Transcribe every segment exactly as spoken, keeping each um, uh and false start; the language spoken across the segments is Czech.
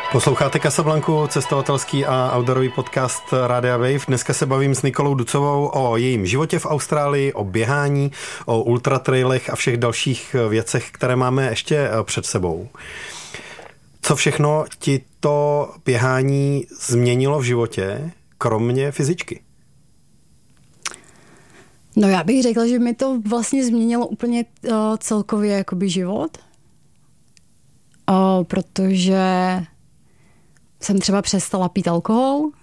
Posloucháte Casablanku, cestovatelský a outdoorový podcast Rádia Wave. Dneska se bavím s Nikolou Ducovou o jejím životě v Austrálii, o běhání, o ultratrailech a všech dalších věcech, které máme ještě před sebou. Co všechno ti to běhání změnilo v životě, kromě fyzičky? No já bych řekla, že mi to vlastně změnilo úplně uh, celkově jakoby život. Uh, protože jsem třeba přestala pít alkohol. Uh,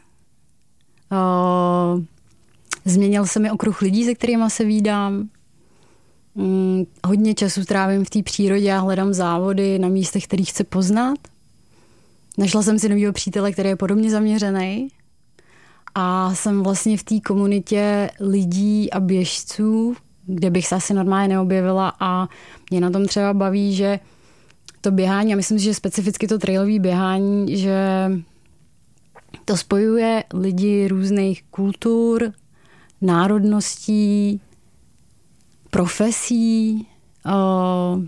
změnil se mi okruh lidí, se kterými se vídám. Um, hodně času trávím v té přírodě a hledám závody na místech, které chci poznat. Našla jsem si novýho přítele, který je podobně zaměřený. A jsem vlastně v té komunitě lidí a běžců, kde bych se asi normálně neobjevila, a mě na tom třeba baví, že to běhání, a myslím si, že specificky to trailové běhání, že to spojuje lidi různých kultur, národností, profesí, uh,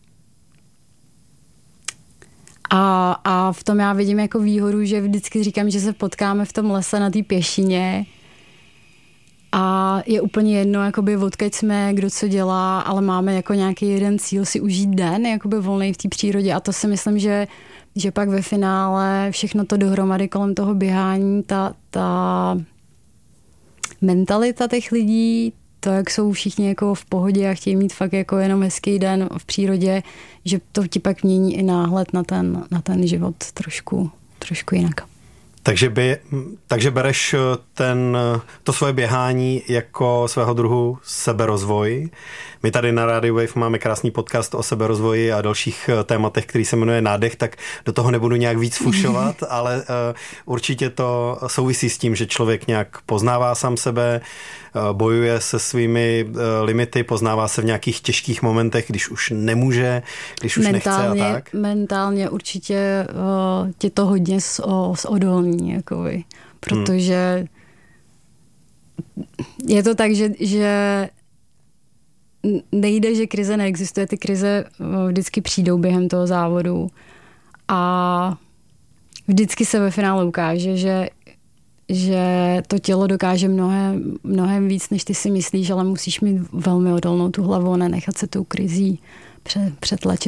A, a v tom já vidím jako výhodu, že vždycky říkám, že se potkáme v tom lese na té pěšině a je úplně jedno, jakoby odkud jsme, kdo co dělá, ale máme jako nějaký jeden cíl si užít den, jakoby volnej v té přírodě, a to si myslím, že, že pak ve finále všechno to dohromady kolem toho běhání, ta, ta mentalita těch lidí, to, jak jsou všichni jako v pohodě a chtějí mít fakt jako jenom hezký den v přírodě, že to ti pak mění i náhled na ten, na ten život trošku, trošku jinak. Takže, by, takže bereš ten, to svoje běhání jako svého druhu seberozvoj. My tady na Radio Wave máme krásný podcast o seberozvoji a dalších tématech, který se jmenuje Nádech, tak do toho nebudu nějak víc fušovat, ale uh, určitě to souvisí s tím, že člověk nějak poznává sám sebe, uh, bojuje se svými uh, limity, poznává se v nějakých těžkých momentech, když už nemůže, když už mentálně, nechce a tak. Mentálně určitě uh, tě to hodně zodolní, jakoby, protože hmm. je to tak, že, že nejde, že krize neexistuje, ty krize vždycky přijdou během toho závodu a vždycky se ve finále ukáže, že, že to tělo dokáže mnohem, mnohem víc, než ty si myslíš, ale musíš mít velmi odolnou tu hlavu a nenechat se tou krizí přetlačit.